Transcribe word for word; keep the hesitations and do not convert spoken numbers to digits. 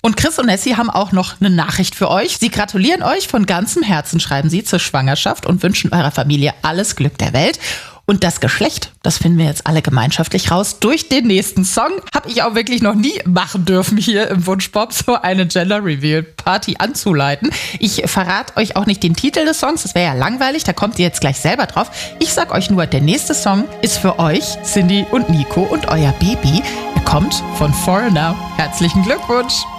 Und Chris und Nessie haben auch noch eine Nachricht für euch. Sie gratulieren euch von ganzem Herzen, schreiben sie, zur Schwangerschaft und wünschen eurer Familie alles Glück der Welt. Und das Geschlecht, das finden wir jetzt alle gemeinschaftlich raus. Durch den nächsten Song habe ich auch wirklich noch nie machen dürfen, hier im Wunschpop so eine Gender-Reveal-Party anzuleiten. Ich verrate euch auch nicht den Titel des Songs, das wäre ja langweilig, da kommt ihr jetzt gleich selber drauf. Ich sag euch nur, der nächste Song ist für euch, Cindy und Nico und euer Baby. Er kommt von Foreigner. Herzlichen Glückwunsch!